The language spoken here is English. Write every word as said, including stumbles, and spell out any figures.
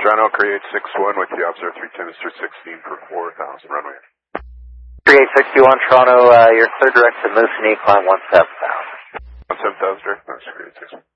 Toronto, create six one with you, observe three ten, Mister sixteen for four thousand, runway. three eight six two one, Toronto, uh, your clear direct to Moosonee, climb one seven thousand. one seven thousand, direct, that's create six one.